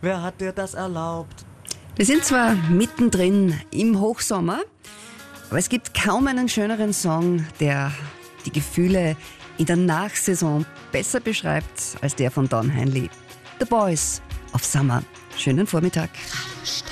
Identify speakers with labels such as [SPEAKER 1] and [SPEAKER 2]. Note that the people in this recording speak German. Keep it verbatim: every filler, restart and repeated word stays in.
[SPEAKER 1] wer hat dir das erlaubt?
[SPEAKER 2] Wir sind zwar mittendrin im Hochsommer, aber es gibt kaum einen schöneren Song, der die Gefühle in der Nachsaison besser beschreibt als der von Don Henley. The Boys of Summer. Schönen Vormittag.